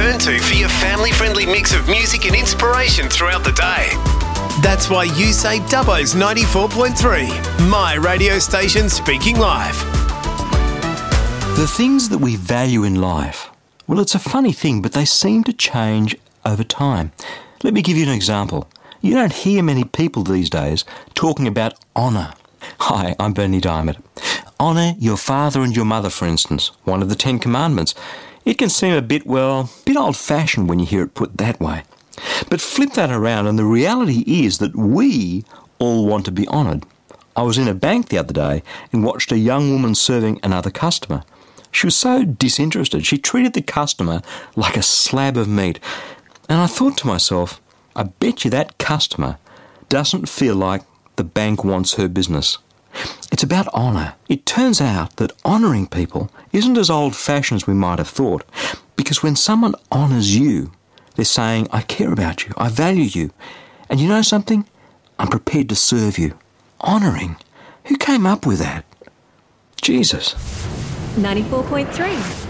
turn to for your family-friendly mix of music and inspiration throughout the day. That's why you say Dubbo's 94.3, my radio station speaking live. The things that we value in life, well, it's a funny thing, but they seem to change over time. Let me give you an example. You don't hear many people these days talking about honour. Hi, I'm Bernie Diamond. Honour your father and your mother, for instance, one of the 10 Commandments. It can seem a bit old-fashioned when you hear it put that way. But flip that around and the reality is that we all want to be honoured. I was in a bank the other day and watched a young woman serving another customer. She was so disinterested. She treated the customer like a slab of meat. And I thought to myself, I bet you that customer doesn't feel like the bank wants her business. It's about honour. It turns out that honouring people isn't as old-fashioned as we might have thought, because when someone honours you, they're saying, I care about you, I value you, and you know something? I'm prepared to serve you. Honouring? Who came up with that? Jesus. 94.3